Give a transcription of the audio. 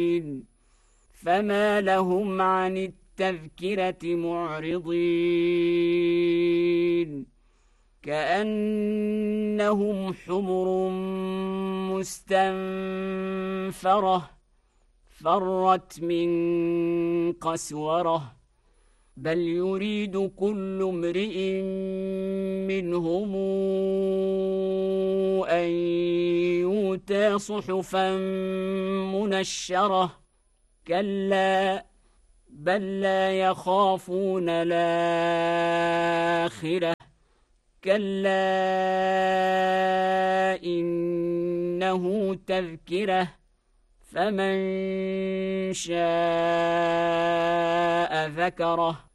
فما لهم عن التذكرة معرضين كأنهم حمر مستنفرة فرت من قسورة بل يريد كل امرئ منهم أن يؤتى صحفا منشرة كلا بل لا يخافون الآخرة كلا إنه تذكرة فمن شاء ذكره